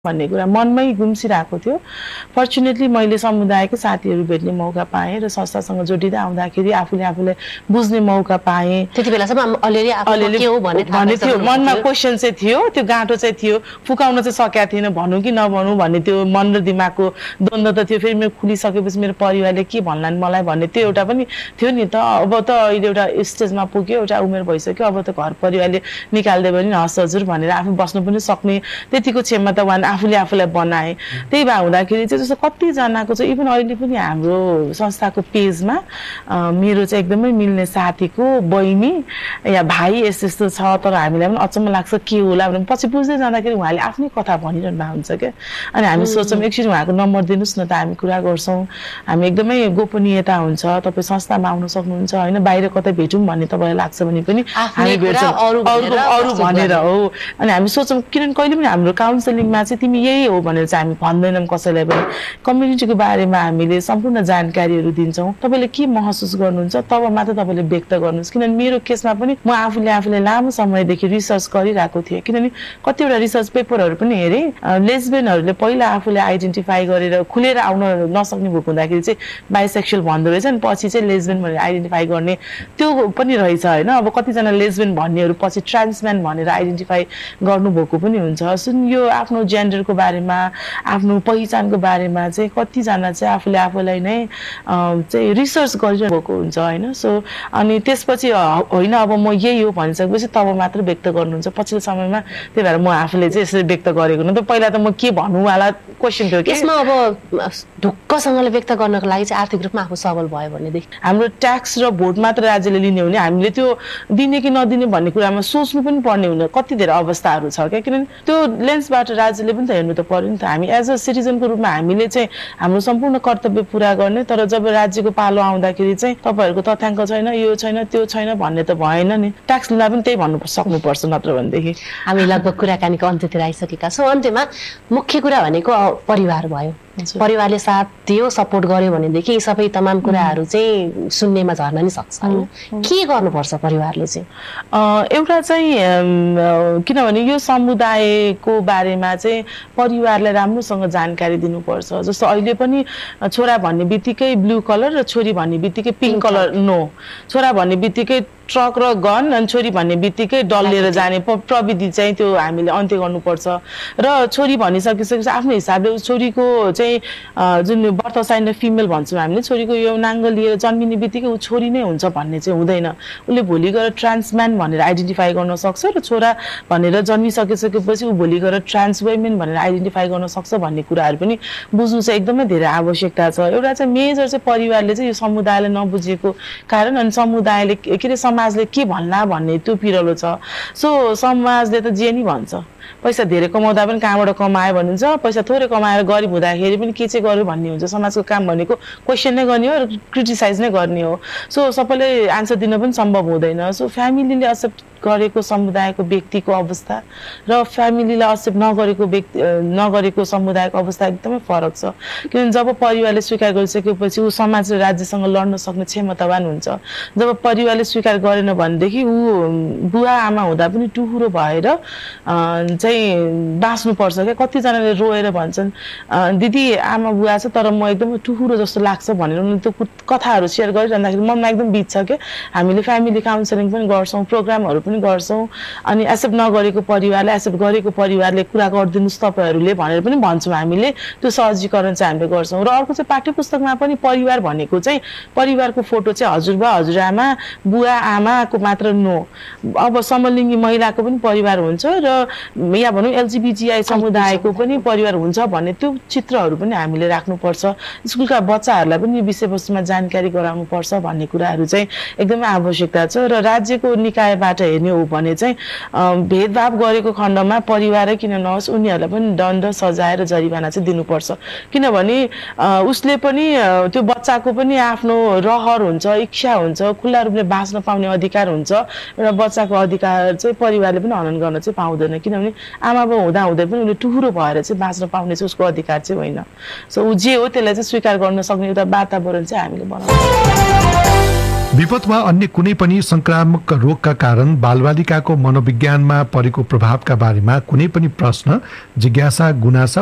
भन्ने कुरा मनमै गुम्सिरहेको थियो। फर्चुनेटली मैले समुदायकै साथीहरू भेट्ने मौका पाएँ र संस्थासँग जोडिँदै आउँदाखेरि आफूले बुझ्ने मौका पाएँ। त्यति बेलासम्म अलिअलि के हो भन्ने थियो, मनमा क्वेसन चाहिँ थियो, त्यो गाँठो चाहिँ थियो, फुकाउन चाहिँ सकेको थिएन, भनौँ कि नभनौँ भन्ने त्यो मन र दिमागको द्वन्द्व त थियो। फेरि मेरो खुलिसकेपछि मेरो परिवारले के भन्लान् मलाई भन्ने त्यो एउटा पनि थियो नि त। अब त अहिले एउटा स्टेजमा पुग्यो, एउटा उमेर भइसक्यो, अब त घर परिवारले निकाल्दै पनि हस् हजुर भनेर आफू बस्नु पनि सक्ने त्यतिको क्षमता आफूले आफूलाई बनाए। त्यही भए हुँदाखेरि चाहिँ जस्तो कतिजनाको चाहिँ इभन अहिले पनि हाम्रो संस्थाको पेजमा मेरो चाहिँ एकदमै मिल्ने साथीको बहिनी या भाइ यस्तो छ, तर हामीलाई पनि अचम्म लाग्छ के होला भने पछि बुझ्दै जाँदाखेरि उहाँले आफ्नै कथा भनिरहनु भएको हुन्छ क्या। अनि हामी सोच्छौँ एकछिन उहाँको नम्बर दिनुहोस् न त, हामी कुरा गर्छौँ। हामी एकदमै गोपनीयता हुन्छ, तपाईँ संस्थामा आउन सक्नुहुन्छ होइन, बाहिर कतै भेटौँ भन्ने तपाईँलाई लाग्छ भने पनि हामी भेट्छौँ अरू भनेर हो। अनि हामी सोच्छौँ किनभने कहिले पनि हाम्रो काउन्सिलिङमा चाहिँ तिमी यही हो भनेर चाहिँ हामी भन्दैनौँ कसैलाई पनि। कम्युनिटीको बारेमा हामीले सम्पूर्ण जानकारीहरू दिन्छौँ। तपाईँले के महसुस गर्नुहुन्छ तब मात्र तपाईँले व्यक्त गर्नुहोस्। किनभने मेरो केसमा पनि म आफूले लामो समयदेखि रिसर्च गरिरहेको थिएँ, किनभने कतिवटा रिसर्च पेपरहरू पनि हेरेँ। लेस्बियनहरूले पहिला आफूले आइडेन्टिफाई गरेर खुलेर आउन नसक्ने भएको हुँदाखेरि चाहिँ बाइसेक्सुअल भन्दो रहेछ, अनि पछि चाहिँ लेस्बियन भनेर आइडेन्टिफाई गर्ने त्यो पनि रहेछ होइन। अब कतिजना लेस्बियन भन्नेहरू पछि ट्रान्सम्यान भनेर आइडेन्टिफाई गर्नुभएको पनि हुन्छ। यो आफ्नो जेन्डरको बारेमा, आफ्नो पहिचानको बारेमा चाहिँ कतिजना चाहिँ आफूलाई नै चाहिँ रिसर्च गरिरहेको हुन्छ होइन। सो अनि त्यसपछि होइन अब म यही हो भनिसकेपछि तब मात्र व्यक्त गर्नुहुन्छ पछिल्लो समयमा। त्यही भएर म आफूले चाहिँ यसरी व्यक्त गरेको न त, पहिला त म के भन्नु वाला क्वेसन थियो कि। यसमा अब ढुक्कसँगले व्यक्त गर्नको लागि चाहिँ आर्थिक रूपमा आफू सबल भयो भनेदेखि हाम्रो ट्याक्स र भोट मात्र राज्यले लिने हुने, हामीले त्यो दिने कि नदिने भन्ने कुरामा सोच्नु पनि पर्ने हुने कति धेरै अवस्थाहरू छ क्या। किनभने त्यो लेन्सबाट राज्यले पनि त हेर्नु त पर्यो नि त। हामी एज अ सिटिजनको रूपमा हामीले चाहिँ हाम्रो सम्पूर्ण कर्तव्य पुरा गर्ने, तर जब राज्यको पालो आउँदाखेरि चाहिँ तपाईँहरूको तथ्याङ्क छैन, यो छैन, त्यो छैन भन्ने त भएन नि। ट्याक्स लिँदा पनि त्यही भन्नु सक्नुपर्छ, नत्र भनेदेखि। हामी लगभग कुराकानीको अन्त्यतिर आइसकेका छौँ। अन्त्यमा मुख्य कुरा भनेको परिवार भयो। परिवारले साथ दियो, सपोर्ट गर्यो भनेदेखि सबै तमाम कुराहरू चाहिँ शून्यमा झर्न नि सक्छ। के गर्नुपर्छ परिवारले चाहिँ? एउटा चाहिँ किनभने यो समुदायको बारेमा चाहिँ परिवारलाई राम्रोसँग जानकारी दिनुपर्छ। जस्तो अहिले पनि छोरा भन्ने बित्तिकै ब्लू कलर र छोरी भन्ने बित्तिकै पिङ्क कलर नो, छोरा भन्ने बित्तिकै ट्रक र गन, अनि छोरी भन्ने बित्तिकै डल लिएर जाने प्रविधि चाहिँ त्यो हामीले अन्त्य गर्नुपर्छ। र छोरी भनिसकिसकेपछि आफ्नो हिसाबले छोरीको चाहिँ जुन बर्थ साइन र फिमेल भन्छौँ हामीले, छोरीको यौनाङ्ग लिएर जन्मिने बित्तिकै ऊ छोरी नै हुन्छ भन्ने चाहिँ हुँदैन। उसले भोलि गएर ट्रान्सम्यान भनेर आइडेन्टिफाई गर्न सक्छ, र छोरा भनेर जन्मिसकेपछि ऊ भोलि गएर ट्रान्स वुमेन भनेर आइडेन्टिफाई गर्न सक्छ भन्ने कुराहरू पनि बुझ्नु चाहिँ एकदमै धेरै आवश्यकता छ। एउटा चाहिँ मेजर चाहिँ परिवारले चाहिँ यो समुदायलाई नबुझेको कारण, अनि समुदायले के अरे समाजले के भन्ला भन्ने त्यो पिरलो छ। सो समाजले त जे नि भन्छ, पैसा धेरै कमाउँदा पनि कहाँबाट कमायो भन्नुहुन्छ, पैसा थोरै कमाएर गरिब हुँदाखेरि पनि के चाहिँ गर्यो भन्ने हुन्छ। समाजको काम भनेको क्वेसन नै गर्ने हो र क्रिटिसाइज नै गर्ने हो। सो सबैले आन्सर दिन पनि सम्भव हुँदैन। सो फ्यामिलीले एक्सेप्ट गरेको समुदायको व्यक्तिको अवस्था र फ्यामिलीले एक्सेप्ट नगरेको समुदायको अवस्था एकदमै फरक छ। किनभने जब परिवारले स्वीकार गरिसकेपछि ऊ समाज र राज्यसँग लड्न सक्ने क्षमतावान हुन्छ। जब परिवारले स्वीकार गरेन भनेदेखि ऊ बुवा आमा हुँदा पनि टुहुरो भएर चाहिँ बाँच्नुपर्छ क्या। कतिजनाले रोएर भन्छन् दिदी आमा बुवा छ तर म एकदमै टुहुरो जस्तो लाग्छ भनेर उनीहरूले त्यो कथाहरू सेयर गरिरहँदाखेरि मनमा एकदम बित्छ क्या। हामीले फ्यामिली काउन्सिलिङ पनि गर्छौँ, प्रोग्रामहरू पनि गर्छौँ, अनि एक्सेप्ट नगरेको परिवारलाई एक्सेप्ट गरेको परिवारले कुरा गरिदिनुहोस् तपाईँहरूले भनेर पनि भन्छौँ हामीले। त्यो सहजीकरण चाहिँ हामीले गर्छौँ। र अर्को चाहिँ पाठ्यपुस्तकमा पनि परिवार भनेको चाहिँ परिवारको फोटो चाहिँ हजुरबा हजुरआमा बुवा आमाको मात्र नो, अब समलिङ्गी महिलाको पनि परिवार हुन्छ र या भनौँ एलजिबिटिआई समुदायको पनि परिवार हुन्छ भन्ने त्यो चित्रहरू पनि हामीले राख्नुपर्छ। स्कुलका बच्चाहरूलाई पनि विषयवस्तुमा जानकारी गराउनुपर्छ भन्ने कुराहरू चाहिँ एकदमै आवश्यकता छ। र राज्यको निकायबाट हेर्ने हो भने चाहिँ भेदभाव गरेको खण्डमा परिवारै किन नहोस् उनीहरूलाई पनि दण्ड सजाय र जरिवाना चाहिँ दिनुपर्छ। किनभने उसले पनि त्यो बच्चाको पनि आफ्नो रहर हुन्छ, इच्छा हुन्छ, खुल्ला रूपले बाँच्न पाउने अधिकार हुन्छ। एउटा बच्चाको अधिकार चाहिँ परिवारले पनि हनन गर्न चाहिँ पाउँदैन, किनभने आमा बाउ हुँदा हुँदै पनि उसले टुहुरो भएर चाहिँ बाँच्न पाउने चाहिँ उसको अधिकार चाहिँ होइन। सो ऊ जे हो त्यसलाई चाहिँ स्वीकार गर्न सक्ने एउटा वातावरण चाहिँ हामीले बनाउँछौँ। विपद वा अन्य कुनै पनि संक्रामक रोगका कारण बालबालिकाको मनोविज्ञानमा परेको प्रभावका बारेमा कुनै पनि प्रश्न, जिज्ञासा, गुनासा